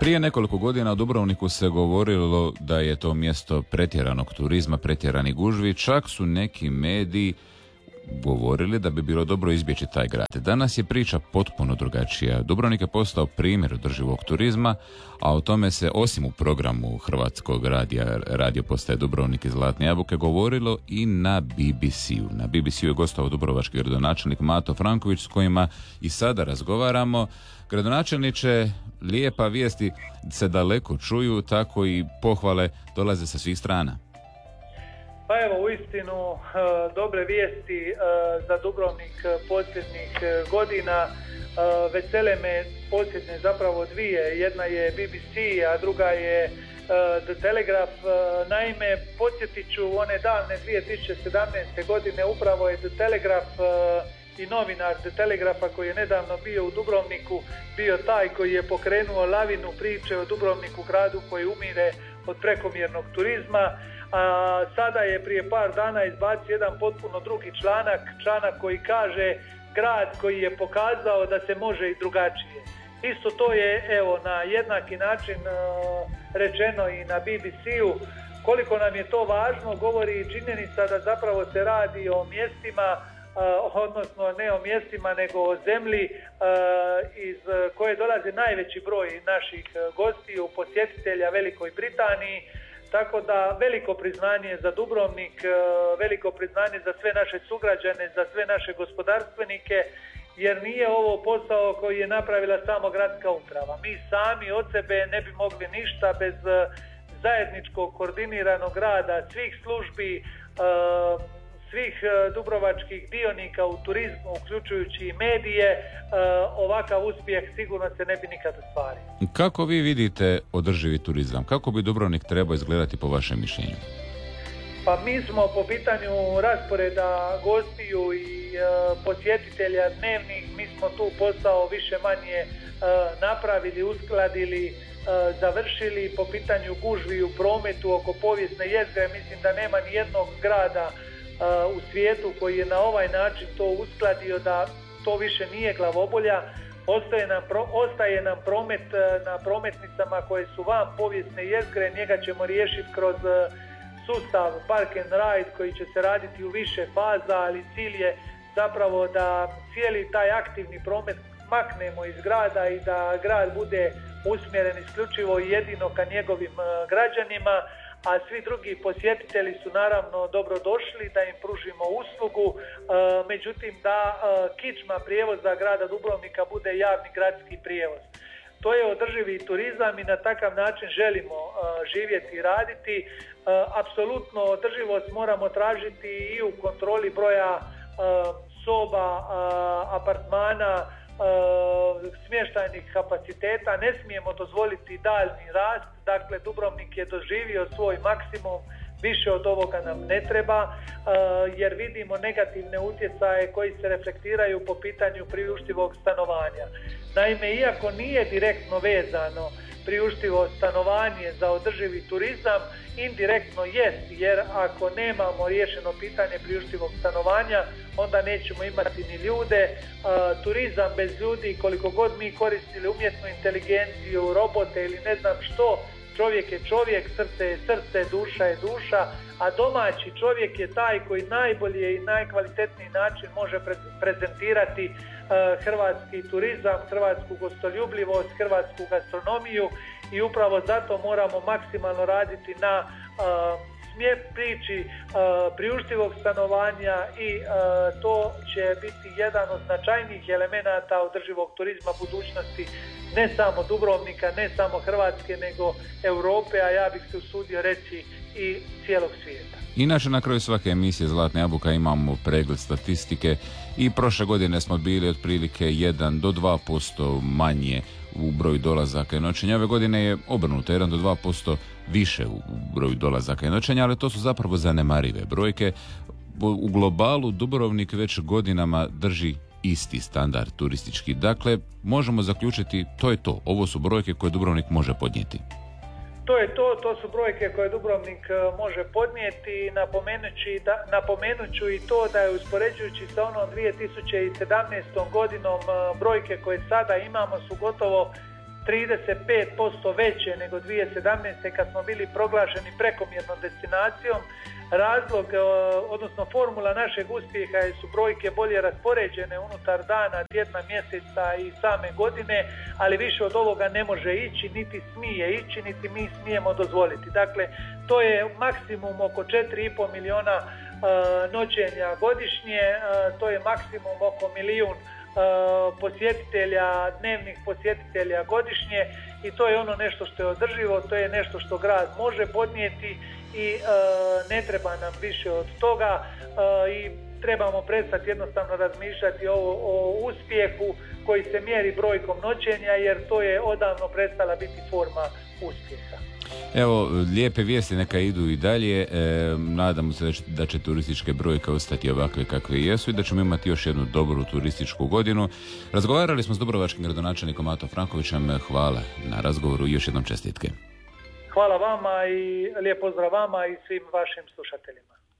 Prije nekoliko godina u Dubrovniku se govorilo da je to mjesto pretjeranog turizma, pretjerani gužvi, čak su neki mediji govorili da bi bilo dobro izbjeći taj grad. Danas je priča potpuno drugačija. Dubrovnik je postao primjer održivog turizma, a o tome se osim u programu Hrvatskog radija, radio postaje Dubrovnik i Zlatne jabuke, govorilo i na BBC-u. Na BBC-u je gostovao dubrovački gradonačelnik Mato Franković, s kojima i sada razgovaramo. Gradonačelniče, lijepa vijesti se daleko čuju, tako i pohvale dolaze sa svih strana. Pa evo, uistinu dobre vijesti za Dubrovnik posljednjih godina. Vesele me posljednje zapravo dvije. Jedna je BBC, a druga je The Telegraph. Naime, podsjetit ću one davne 2017. godine upravo je The Telegraph i novinar The Telegrapha koji je nedavno bio u Dubrovniku bio taj koji je pokrenuo lavinu priče o Dubrovniku, gradu koji umire od prekomjernog turizma. A sada je prije par dana izbacio jedan potpuno drugi članak koji kaže grad koji je pokazao da se može i drugačije. Isto to je evo na jednaki način rečeno i na BBC-u. Koliko nam je to važno govori činjenica da zapravo se radi o mjestima, odnosno ne o mjestima nego o zemlji iz koje dolaze najveći broj naših gostiju, posjetitelja Velikoj Britaniji. Tako da veliko priznanje za Dubrovnik, veliko priznanje za sve naše sugrađane, za sve naše gospodarstvenike, jer nije ovo posao koji je napravila samo gradska uprava. Mi sami od sebe ne bi mogli ništa bez zajedničkog koordiniranog rada svih službi, svih dubrovačkih dionika u turizmu, uključujući i medije. Ovakav uspjeh sigurno se ne bi nikad ostvario. Kako vi vidite održivi turizam? Kako bi Dubrovnik trebao izgledati po vašem mišljenju? Pa mi smo po pitanju rasporeda gostiju i posjetitelja dnevnih, mi smo tu posao više manje napravili, uskladili, završili. Po pitanju gužvi u prometu oko povijesne jezgre, mislim da nema ni jednog grada u svijetu koji je na ovaj način to uskladio da to više nije glavobolja. Ostaje nam promet na prometnicama koje su van povijesne jezgre, njega ćemo riješiti kroz sustav Park and Ride koji će se raditi u više faza, ali cilj je zapravo da cijeli taj aktivni promet maknemo iz grada i da grad bude usmjeren isključivo i jedino ka njegovim građanima, a svi drugi posjetitelji su naravno dobrodošli da im pružimo uslugu, međutim da kičma prijevoza grada Dubrovnika bude javni gradski prijevoz. To je održivi turizam i na takav način želimo živjeti i raditi. Apsolutno održivost moramo tražiti i u kontroli broja soba, apartmana, smještajnih kapaciteta. Ne smijemo dozvoliti daljnji rast. Dakle, Dubrovnik je doživio svoj maksimum, više od ovoga nam ne treba, jer vidimo negativne utjecaje koji se reflektiraju po pitanju priuštivog stanovanja. Naime, iako nije direktno vezano priuštivo stanovanje za održivi turizam, indirektno jest, jer ako nemamo riješeno pitanje priuštivog stanovanja, onda nećemo imati ni ljude. Turizam bez ljudi, koliko god mi koristili umjetnu inteligenciju, robote ili ne znam što, čovjek je čovjek, srce je srce, duša je duša, a domaći čovjek je taj koji najbolje i najkvalitetniji način može prezentirati hrvatski turizam, hrvatsku gostoljubljivost, hrvatsku gastronomiju i upravo zato moramo maksimalno raditi na priči priuštivog stanovanja i to će biti jedan od značajnijih elemenata održivog turizma budućnosti, ne samo Dubrovnika, ne samo Hrvatske, nego Europe, a ja bih se usudio reći i cijelog svijeta. Inače, na kraju svake emisije Zlatna jabuka imamo pregled statistike i prošle godine smo bili otprilike 1 do 2% manje u broju dolazaka i noćenja. Ove godine je obrnuto, 1 do 2% više u broju dolazaka i noćenja, ali to su zapravo zanemarive brojke. U globalu Dubrovnik već godinama drži isti standard turistički. Dakle, možemo zaključiti, to je to. Ovo su brojke koje Dubrovnik može podnijeti. To su brojke koje Dubrovnik može podnijeti. Napomenut ću i to da je uspoređujući sa onom 2017. godinom brojke koje sada imamo su gotovo 35% veće nego 2017. kad smo bili proglašeni prekomjernom destinacijom. Razlog, odnosno formula našeg uspjeha su brojke bolje raspoređene unutar dana, tjedna, mjeseca i same godine, ali više od ovoga ne može ići, niti smije ići, niti mi smijemo dozvoliti. Dakle, to je maksimum oko 4,5 milijuna noćenja godišnje, to je maksimum oko 1 milijun posjetitelja, dnevnih posjetitelja godišnje i to je ono nešto što je održivo, to je nešto što grad može podnijeti i ne treba nam više od toga i trebamo prestati jednostavno razmišljati o uspjehu koji se mjeri brojkom noćenja, jer to je odavno prestala biti forma uspjeha. Evo, lijepe vijesti neka idu i dalje. Nadamo se da će turističke brojke ostati ovakve kakve jesu i da ćemo imati još jednu dobru turističku godinu. Razgovarali smo s dubrovačkim gradonačelnikom Matom Frankovićem. Hvala na razgovoru i još jednom čestitke. Hvala vama i lijep pozdrav vama i svim vašim slušateljima.